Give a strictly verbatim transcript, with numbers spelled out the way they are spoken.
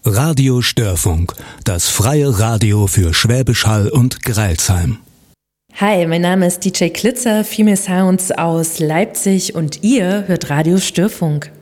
Radio Störfunk, das freie Radio für Schwäbisch Hall und Greilsheim. Hi, mein Name ist D J Klitzer, Female Sounds aus Leipzig und ihr hört Radio Störfunk.